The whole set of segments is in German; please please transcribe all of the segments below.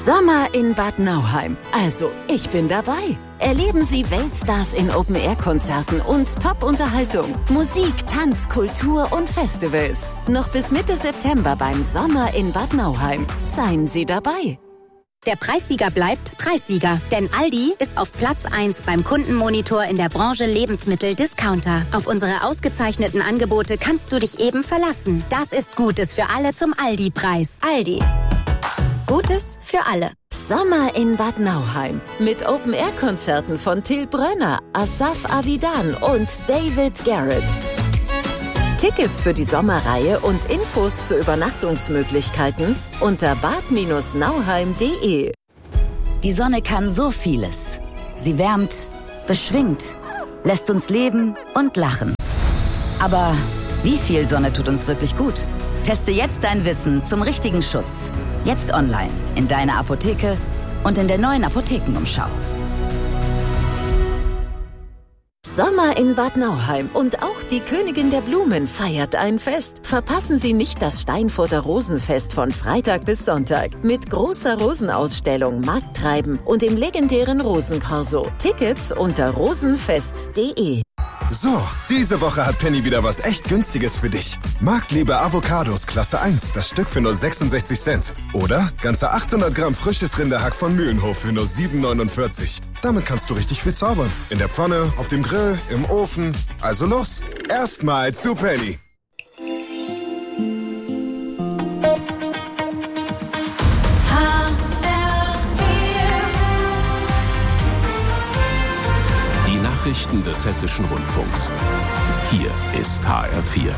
Sommer in Bad Nauheim. Also, ich bin dabei. Erleben Sie Weltstars in Open-Air-Konzerten und Top-Unterhaltung. Musik, Tanz, Kultur und Festivals. Noch bis Mitte September beim Sommer in Bad Nauheim. Seien Sie dabei. Der Preissieger bleibt Preissieger, denn Aldi ist auf Platz 1 beim Kundenmonitor in der Branche Lebensmittel-Discounter. Auf unsere ausgezeichneten Angebote kannst du dich eben verlassen. Das ist Gutes für alle zum Aldi-Preis. Aldi. Gutes für alle. Sommer in Bad Nauheim. Mit Open-Air-Konzerten von Till Brönner, Asaf Avidan und David Garrett. Tickets für die Sommerreihe und Infos zu Übernachtungsmöglichkeiten unter bad-nauheim.de. Die Sonne kann so vieles. Sie wärmt, beschwingt, lässt uns leben und lachen. Aber wie viel Sonne tut uns wirklich gut? Teste jetzt dein Wissen zum richtigen Schutz. Jetzt online, in deiner Apotheke und in der neuen Apothekenumschau. Sommer in Bad Nauheim und auch die Königin der Blumen feiert ein Fest. Verpassen Sie nicht das Steinfurter Rosenfest von Freitag bis Sonntag mit großer Rosenausstellung, Markttreiben und dem legendären Rosenkorso. Tickets unter rosenfest.de. So, diese Woche hat Penny wieder was echt Günstiges für dich. Marktliebe Avocados Klasse 1, das Stück für nur 66 Cent. Oder ganze 800 Gramm frisches Rinderhack von Mühlenhof für nur 7,49. Damit kannst du richtig viel zaubern. In der Pfanne, auf dem Grill, im Ofen. Also los, erstmal zu Penny. Nachrichten des Hessischen Rundfunks. Hier ist HR4.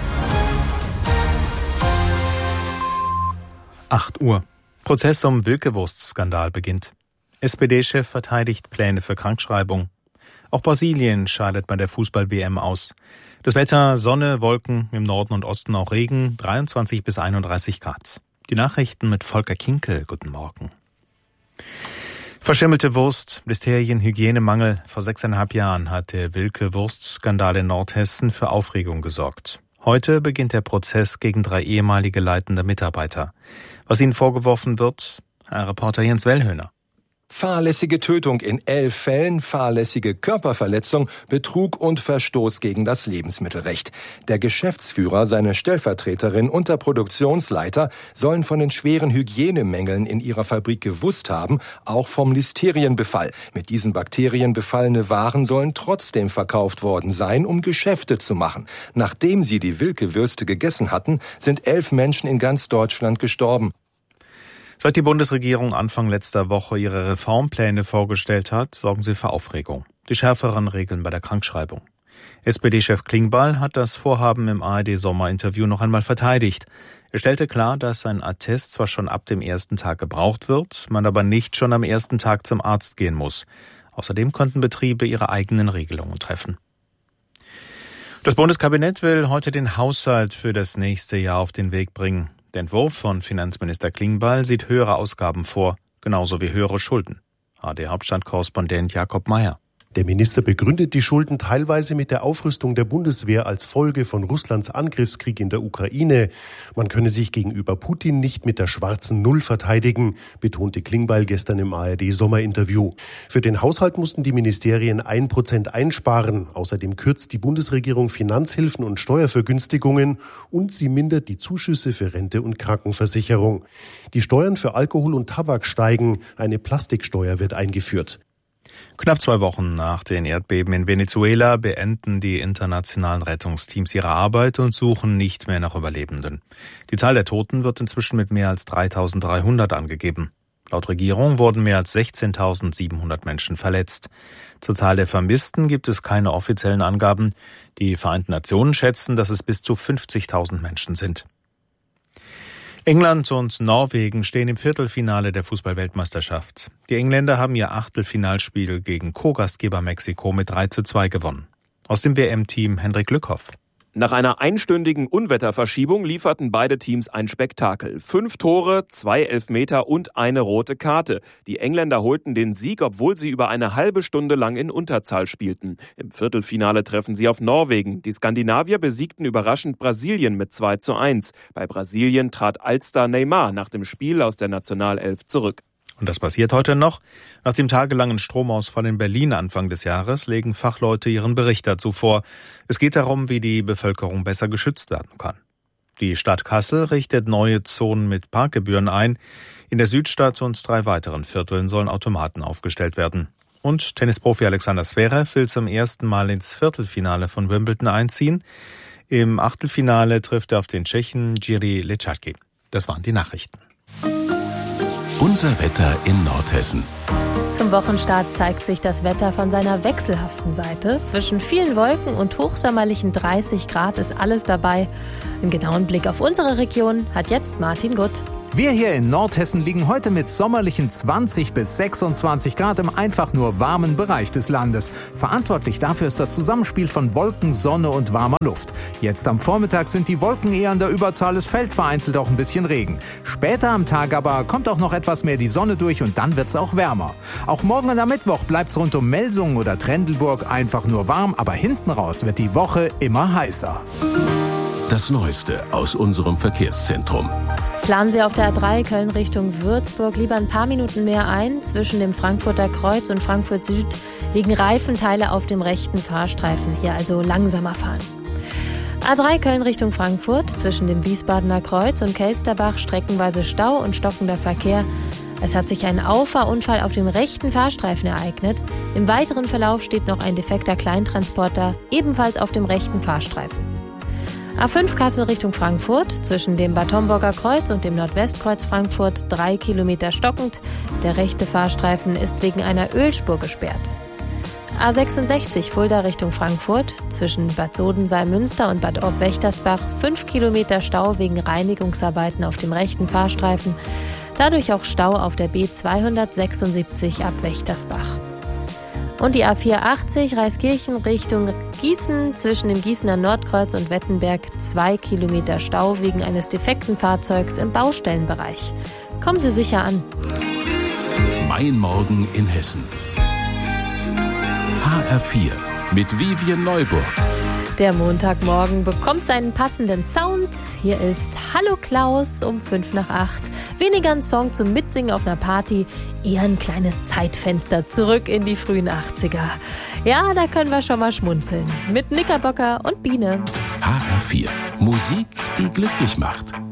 8 Uhr. Prozess um Wilke-Wurst-Skandal beginnt. SPD-Chef verteidigt Pläne für Krankschreibung. Auch Brasilien scheidet bei der Fußball-WM aus. Das Wetter: Sonne, Wolken, im Norden und Osten auch Regen, 23 bis 31 Grad. Die Nachrichten mit Volker Kinkel. Guten Morgen. Verschimmelte Wurst, Listerien, Hygienemangel. Vor 6,5 Jahren hat der Wilke-Wurst-Skandal in Nordhessen für Aufregung gesorgt. Heute beginnt der Prozess gegen 3 ehemalige leitende Mitarbeiter. Was ihnen vorgeworfen wird? Herr Reporter Jens Wellhöhner. Fahrlässige Tötung in 11 Fällen, fahrlässige Körperverletzung, Betrug und Verstoß gegen das Lebensmittelrecht. Der Geschäftsführer, seine Stellvertreterin und der Produktionsleiter sollen von den schweren Hygienemängeln in ihrer Fabrik gewusst haben, auch vom Listerienbefall. Mit diesen Bakterien befallene Waren sollen trotzdem verkauft worden sein, um Geschäfte zu machen. Nachdem sie die Wilke-Würste gegessen hatten, sind 11 Menschen in ganz Deutschland gestorben. Seit die Bundesregierung Anfang letzter Woche ihre Reformpläne vorgestellt hat, sorgen sie für Aufregung. Die schärferen Regeln bei der Krankschreibung. SPD-Chef Klingbeil hat das Vorhaben im ARD-Sommerinterview noch einmal verteidigt. Er stellte klar, dass ein Attest zwar schon ab dem ersten Tag gebraucht wird, man aber nicht schon am ersten Tag zum Arzt gehen muss. Außerdem konnten Betriebe ihre eigenen Regelungen treffen. Das Bundeskabinett will heute den Haushalt für das nächste Jahr auf den Weg bringen. Der Entwurf von Finanzminister Klingbeil sieht höhere Ausgaben vor, genauso wie höhere Schulden. ARD-Hauptstadtkorrespondent Jakob Mayer. Der Minister begründet die Schulden teilweise mit der Aufrüstung der Bundeswehr als Folge von Russlands Angriffskrieg in der Ukraine. Man könne sich gegenüber Putin nicht mit der schwarzen Null verteidigen, betonte Klingbeil gestern im ARD-Sommerinterview. Für den Haushalt mussten die Ministerien 1% einsparen. Außerdem kürzt die Bundesregierung Finanzhilfen und Steuervergünstigungen und sie mindert die Zuschüsse für Rente und Krankenversicherung. Die Steuern für Alkohol und Tabak steigen. Eine Plastiksteuer wird eingeführt. Knapp 2 Wochen nach den Erdbeben in Venezuela beenden die internationalen Rettungsteams ihre Arbeit und suchen nicht mehr nach Überlebenden. Die Zahl der Toten wird inzwischen mit mehr als 3.300 angegeben. Laut Regierung wurden mehr als 16.700 Menschen verletzt. Zur Zahl der Vermissten gibt es keine offiziellen Angaben. Die Vereinten Nationen schätzen, dass es bis zu 50.000 Menschen sind. England und Norwegen stehen im Viertelfinale der Fußball-Weltmeisterschaft. Die Engländer haben ihr Achtelfinalspiel gegen Co-Gastgeber Mexiko mit 3:2 gewonnen. Aus dem WM-Team Hendrik Lückhoff. Nach einer einstündigen Unwetterverschiebung lieferten beide Teams ein Spektakel. 5 Tore, 2 Elfmeter und eine rote Karte. Die Engländer holten den Sieg, obwohl sie über eine halbe Stunde lang in Unterzahl spielten. Im Viertelfinale treffen sie auf Norwegen. Die Skandinavier besiegten überraschend Brasilien mit 2:1. Bei Brasilien trat Allstar Neymar nach dem Spiel aus der Nationalelf zurück. Und das passiert heute noch. Nach dem tagelangen Stromausfall in Berlin Anfang des Jahres legen Fachleute ihren Bericht dazu vor. Es geht darum, wie die Bevölkerung besser geschützt werden kann. Die Stadt Kassel richtet neue Zonen mit Parkgebühren ein. In der Südstadt und 3 weiteren Vierteln sollen Automaten aufgestellt werden. Und Tennisprofi Alexander Zverev will zum ersten Mal ins Viertelfinale von Wimbledon einziehen. Im Achtelfinale trifft er auf den Tschechen Jiří Lečáky. Das waren die Nachrichten. Unser Wetter in Nordhessen. Zum Wochenstart zeigt sich das Wetter von seiner wechselhaften Seite. Zwischen vielen Wolken und hochsommerlichen 30 Grad ist alles dabei. Einen genauen Blick auf unsere Region hat jetzt Martin Gutt. Wir hier in Nordhessen liegen heute mit sommerlichen 20 bis 26 Grad im einfach nur warmen Bereich des Landes. Verantwortlich dafür ist das Zusammenspiel von Wolken, Sonne und warmer Luft. Jetzt am Vormittag sind die Wolken eher an der Überzahl, es fällt vereinzelt auch ein bisschen Regen. Später am Tag aber kommt auch noch etwas mehr die Sonne durch und dann wird's auch wärmer. Auch morgen und am Mittwoch bleibt's rund um Melsungen oder Trendelburg einfach nur warm, aber hinten raus wird die Woche immer heißer. Das Neueste aus unserem Verkehrszentrum. Planen Sie auf der A3 Köln Richtung Würzburg lieber ein paar Minuten mehr ein. Zwischen dem Frankfurter Kreuz und Frankfurt Süd liegen Reifenteile auf dem rechten Fahrstreifen. Hier also langsamer fahren. A3 Köln Richtung Frankfurt. Zwischen dem Wiesbadener Kreuz und Kelsterbach streckenweise Stau und stockender Verkehr. Es hat sich ein Auffahrunfall auf dem rechten Fahrstreifen ereignet. Im weiteren Verlauf steht noch ein defekter Kleintransporter, ebenfalls auf dem rechten Fahrstreifen. A5 Kassel Richtung Frankfurt, zwischen dem Bad Homburger Kreuz und dem Nordwestkreuz Frankfurt 3 Kilometer stockend. Der rechte Fahrstreifen ist wegen einer Ölspur gesperrt. A66 Fulda Richtung Frankfurt, zwischen Bad Sodensaal-Münster und Bad Orb-Wächtersbach 5 Kilometer Stau wegen Reinigungsarbeiten auf dem rechten Fahrstreifen. Dadurch auch Stau auf der B276 ab Wächtersbach. Und die A480 Reiskirchen Richtung Gießen, zwischen dem Gießener Nordkreuz und Wettenberg 2 Kilometer Stau wegen eines defekten Fahrzeugs im Baustellenbereich. Kommen Sie sicher an. Mein Morgen in Hessen. HR4 mit Vivian Neuburg. Der Montagmorgen bekommt seinen passenden Sound. Hier ist Hallo Klaus um 7:55. Weniger ein Song zum Mitsingen auf einer Party, eher ein kleines Zeitfenster zurück in die frühen 80er. Ja, da können wir schon mal schmunzeln. Mit Knickerbocker und Biene. HR4. Musik, die glücklich macht.